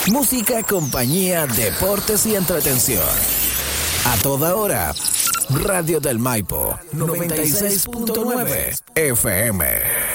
Música, compañía, deportes y entretención. A toda hora. Radio del Maipo 96.9 FM.